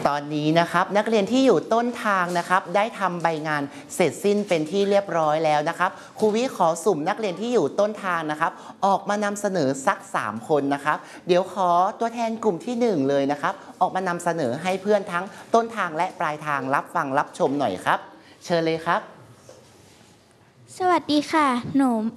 ตอนนี้นะครับนักเรียนที่อยู่ต้นทางนะครับได้ทำใบงานเสร็จสิ้นเป็นที่เรียบร้อยแล้วนะครับครูวิขอสุ่มนักเรียนที่อยู่ต้นทางนะครับออกมานำเสนอสัก3คนนะครับเดี๋ยวขอตัวแทนกลุ่มที่1เลยนะครับออกมานำเสนอให้เพื่อนทั้งต้นทางและปลายทางรับฟังรับชมหน่อยครับเชิญเลยครับสวัสดีค่ะหนู